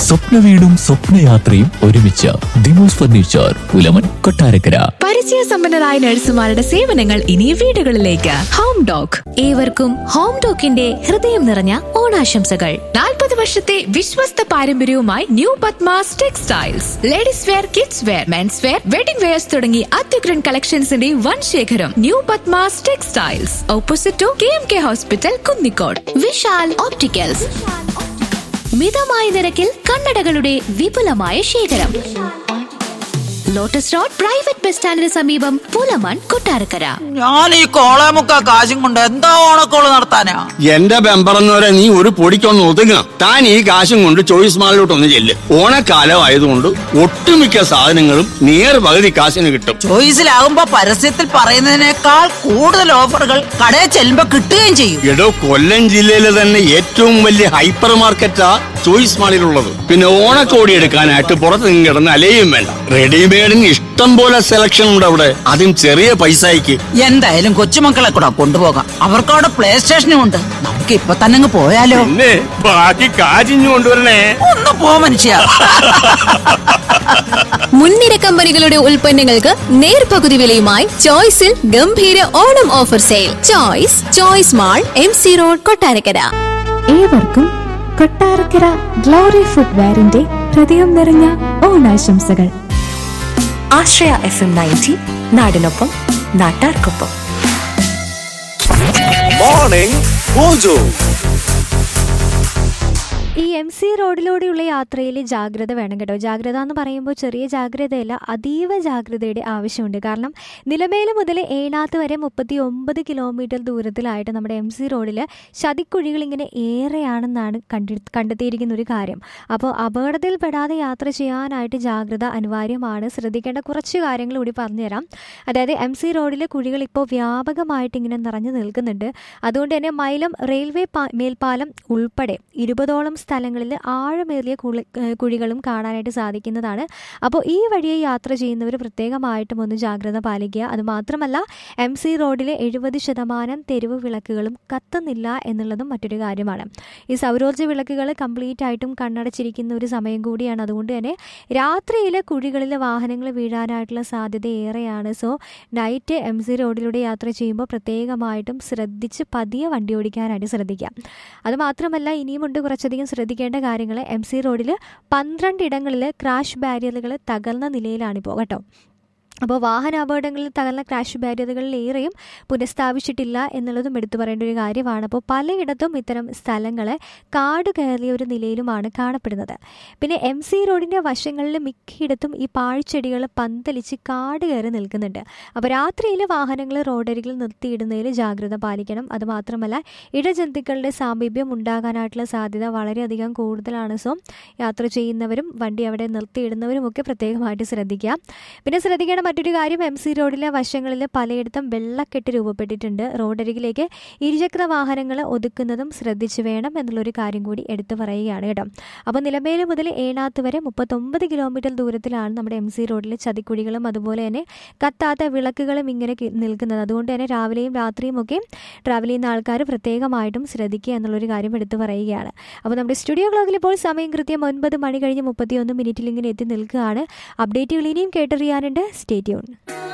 സ്വപ്ന വീടും സ്വപ്നയാത്രയും ഒരുമിച്ച് ദിമോസ് ഫർണിച്ചർ, പുലമൺ, കൊട്ടാരക്കര. പരിചയസമ്പന്നരായ നഴ്സുമാരുടെ സേവനങ്ങൾ ഇനി വീടുകളിലേക്ക്. ഹോം ഡോക്. ഏവർക്കും ഹോം ഡോക്കിന്റെ ഹൃദയം നിറഞ്ഞ ഓണാശംസകൾ. 40 വർഷത്തെ വിശ്വസ്ത പാരമ്പര്യവുമായി new Padmas textiles. Ladies wear, kids wear, men's wear, wedding wears തുടങ്ങി അത്യുഗ്രൻ കളക്ഷൻസിന്റെ വൻ ശേഖരം. New Padmas textiles, opposite to KMK hospital, Kunnicode. Vishal opticals. മിതമായ നിരക്കിൽ കണ്ണടകളുടെ വിപുലമായ ശേഖരം. ലോട്ടസ് റോഡ് പ്രൈവറ്റ് ബസ് സ്റ്റാൻഡിന് സമീപം, പുലമൺ, കൊട്ടാരക്കര. ഞാൻ ഈ കോളേമുക്ക കാശും കൊണ്ട് എന്താ ഓണക്കോള് നടത്താനാ? എന്റെ ബെമ്പറന്നവരെ നീ ഒരു പൊടിക്കൊന്ന് ഒതുങ്ങ. താൻ ഈ കാശും കൊണ്ട് ചോയ്സ് മാളിലോട്ടൊന്ന് ചെല്ല്. ഓണക്കാലം ആയതുകൊണ്ട് ഒട്ടുമിക്ക സാധനങ്ങളും നിയർ പകുതി കാശിന് കിട്ടും. ചോയ്സിലാകുമ്പോ പരസ്യത്തിൽ പറയുന്നതിനേക്കാൾ കൂടുതൽ ഓഫറുകൾ കടയിൽ ചെല്ലുമ്പോ കിട്ടുകയും ചെയ്യും. എടോ, കൊല്ലം ജില്ലയിലെ തന്നെ ഏറ്റവും വലിയ ഹൈപ്പർ മാർക്കറ്റാ ചോയ്സ് മാളിലുള്ളത്. പിന്നെ ഓണക്കോടി എടുക്കാനായിട്ട് പുറത്ത് നിന്ന് കിടന്ന് അലയും വേണ്ട. റെഡിമെയ്ഡിന് ഇഷ്ടം പോലെ സെലക്ഷൻ ഉണ്ട് അവിടെ, അതും ചെറിയ പൈസയ്ക്ക്. എന്തായാലും കൊച്ചുമക്കളെ കൂടെ കൊണ്ടുപോകാം. അവർക്ക് അവിടെ പ്ലേ സ്റ്റേഷനും ഉണ്ട്. നമുക്ക് ഇപ്പൊ തന്നെ അങ്ങ് പോയാലോ? പിന്നെ ബാക്കി കാശിഞ്ഞു കൊണ്ടുവരണേ. ഒന്ന് പോ മനുഷ്യ. മുൻനിര കമ്പനികളുടെ ഉൽപ്പന്നങ്ങൾക്ക് നേർപകുതി വിലയുമായി ചോയ്സിൽ ഗംഭീര Onam offer sale. Choice mall, MC road, Kottarakkara. ഏവർക്കും കൊട്ടാരക്കര ഗ്ലോറി ഫുട്വെയറിന്റെ ഹൃദയം നിറഞ്ഞ ഓണാശംസകൾ. ആശ്രയ FM 90, നാടിനൊപ്പം, നാട്ടാർക്കൊപ്പം. Morning mojo. ഈ MC റോഡിലൂടെയുള്ള യാത്രയിൽ ജാഗ്രത വേണം കേട്ടോ. ജാഗ്രത എന്ന് പറയുമ്പോൾ ചെറിയ ജാഗ്രതയല്ല, അതീവ ജാഗ്രതയുടെ ആവശ്യമുണ്ട്. കാരണം നിലമേൽ മുതൽ ഏണാത്ത് വരെ 39 കിലോമീറ്റർ ദൂരത്തിലായിട്ട് നമ്മുടെ MC റോഡിൽ ചതിക്കുഴികൾ ഇങ്ങനെ ഏറെയാണെന്നാണ് കണ്ടെത്തിയിരിക്കുന്ന ഒരു കാര്യം. അപ്പോൾ അപകടത്തിൽപ്പെടാതെ യാത്ര ചെയ്യാനായിട്ട് ജാഗ്രത അനിവാര്യമാണ്. ശ്രദ്ധിക്കേണ്ട കുറച്ച് കാര്യങ്ങൾ കൂടി പറഞ്ഞുതരാം. അതായത് MC റോഡിൽ കുഴികൾ ഇപ്പോൾ വ്യാപകമായിട്ട് ഇങ്ങനെ നിറഞ്ഞു നിൽക്കുന്നുണ്ട്. അതുകൊണ്ട് തന്നെ മൈലം റെയിൽവേ മേൽപ്പാലം ഉൾപ്പെടെ 20ഓളം സ്ഥലങ്ങളിൽ ആഴമേറിയ കുഴികളും കാണാനായിട്ട് സാധിക്കുന്നതാണ്. അപ്പോൾ ഈ വഴിയെ യാത്ര ചെയ്യുന്നവർ പ്രത്യേകമായിട്ടും ഒന്ന് ജാഗ്രത പാലിക്കുക. അതുമാത്രമല്ല, MC റോഡിലെ 70% തെരുവ് വിളക്കുകളും കത്തുന്നില്ല എന്നുള്ളതും മറ്റൊരു കാര്യമാണ്. ഈ സൗരോർജ്ജ വിളക്കുകൾ കംപ്ലീറ്റ് ആയിട്ടും കണ്ണടച്ചിരിക്കുന്ന ഒരു സമയം കൂടിയാണ്. അതുകൊണ്ട് തന്നെ രാത്രിയിലെ കുഴികളിൽ വാഹനങ്ങൾ വീഴാനായിട്ടുള്ള സാധ്യത ഏറെയാണ്. സോ നൈറ്റ് MC റോഡിലൂടെ യാത്ര ചെയ്യുമ്പോൾ പ്രത്യേകമായിട്ടും ശ്രദ്ധിച്ച് പതിയെ വണ്ടി ഓടിക്കാനായിട്ട് ശ്രദ്ധിക്കാം. അതുമാത്രമല്ല, ഇനിയുമുണ്ട് കുറച്ചധികം ശ്രദ്ധിക്കേണ്ട കാര്യങ്ങൾ. MC റോഡിൽ 12 ഇടങ്ങളിൽ ക്രാഷ് ബാരിയറുകൾ തകർന്ന നിലയിലാണിപ്പോൾ കേട്ടോ. അപ്പോൾ വാഹനാപകടങ്ങളിൽ തകർന്ന ക്രാഷ് ബാരിയറുകളിലേറെയും പുനഃസ്ഥാപിച്ചിട്ടില്ല എന്നുള്ളതും എടുത്തു പറയേണ്ട ഒരു കാര്യമാണ്. അപ്പോൾ പലയിടത്തും ഇത്തരം സ്ഥലങ്ങൾ കാട് കയറിയ ഒരു നിലയിലുമാണ് കാണപ്പെടുന്നത്. പിന്നെ MC റോഡിൻ്റെ വശങ്ങളിൽ മിക്കയിടത്തും ഈ പാഴ്ചെടികൾ പന്തലിച്ച് കാട് കയറി നിൽക്കുന്നുണ്ട്. അപ്പോൾ രാത്രിയിൽ വാഹനങ്ങൾ റോഡരികിൽ നിർത്തിയിടുന്നതിൽ ജാഗ്രത പാലിക്കണം. അതുമാത്രമല്ല, ഇഴജന്തുക്കളുടെ സാമീപ്യം ഉണ്ടാകാനായിട്ടുള്ള സാധ്യത വളരെയധികം കൂടുതലാണ്. സോ യാത്ര ചെയ്യുന്നവരും വണ്ടി അവിടെ നിർത്തിയിടുന്നവരും ഒക്കെ പ്രത്യേകമായിട്ട് ശ്രദ്ധിക്കുക. പിന്നെ ശ്രദ്ധിക്കേണ്ട മറ്റൊരു കാര്യം, MC റോഡിലെ വശങ്ങളിൽ പലയിടത്തും വെള്ളക്കെട്ട് രൂപപ്പെട്ടിട്ടുണ്ട്. റോഡരികിലേക്ക് ഇരുചക്ര വാഹനങ്ങൾ ഒതുക്കുന്നതും ശ്രദ്ധിച്ചു വേണം എന്നുള്ളൊരു കാര്യം കൂടി എടുത്തു പറയുകയാണ് കേട്ടോ. അപ്പോൾ നിലമേൽ മുതൽ ഏണാത്ത് വരെ 39 കിലോമീറ്റർ ദൂരത്തിലാണ് നമ്മുടെ MC റോഡിലെ ചതിക്കുഴികളും അതുപോലെ തന്നെ കത്താത്ത വിളക്കുകളും ഇങ്ങനെ നിൽക്കുന്നത്. അതുകൊണ്ട് തന്നെ രാവിലെയും രാത്രിയും ഒക്കെ ട്രാവൽ ചെയ്യുന്ന ആൾക്കാർ പ്രത്യേകമായിട്ടും ശ്രദ്ധിക്കുക എന്നുള്ളൊരു കാര്യം എടുത്തു പറയുകയാണ്. അപ്പോൾ നമ്മുടെ സ്റ്റുഡിയോ ക്ലോക്കിൽ ഇപ്പോൾ സമയം കൃത്യം 9 മണി കഴിഞ്ഞ് 31 മിനിറ്റിൽ ഇങ്ങനെ എത്തി നിൽക്കുകയാണ്. അപ്ഡേറ്റുകൾ ഇനിയും കേട്ടറിയാനുണ്ട്. Stay tune.